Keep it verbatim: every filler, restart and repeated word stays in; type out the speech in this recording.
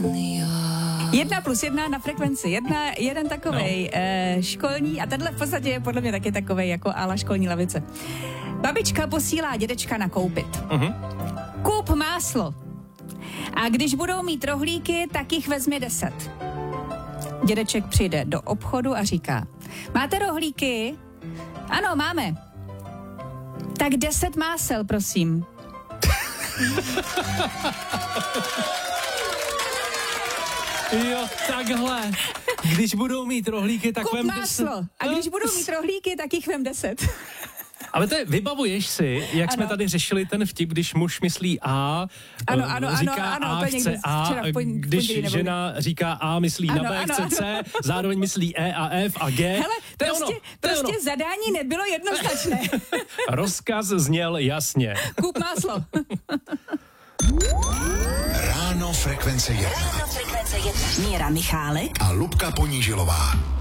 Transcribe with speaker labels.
Speaker 1: Jedna plus jedna na frekvenci. Jedna, jeden takovej no. uh, školní, a tenhle v podstatě je podle mě taky takovej jako ala školní lavice. Babička posílá dědečka nakoupit. Uh-huh. Koup máslo. A když budou mít rohlíky, tak jich vezmi deset. Dědeček přijde do obchodu a říká: máte rohlíky? Ano, máme. Tak deset másel, prosím.
Speaker 2: Jo, takhle. Když budou mít rohlíky, tak
Speaker 1: Kup
Speaker 2: vem
Speaker 1: máslo.
Speaker 2: deset.
Speaker 1: A když budou mít rohlíky, tak jich vem deset.
Speaker 2: Ale to je, vybavuješ si, jak ano. jsme tady řešili ten vtip, když muž myslí A,
Speaker 1: ano, ano,
Speaker 2: říká
Speaker 1: ano, ano,
Speaker 2: A, chce A, když žena říká A, myslí ano, na B, ano, chce ano. C, zároveň myslí E a F a G.
Speaker 1: Hele,
Speaker 2: to
Speaker 1: prostě, prostě zadání nebylo jednoznačné.
Speaker 2: Rozkaz zněl jasně.
Speaker 1: Kup máslo.
Speaker 3: Ráno frekvence jedna.
Speaker 4: Ráno frekvence jedna. Míra Michálek
Speaker 3: a Lubka Ponížilová.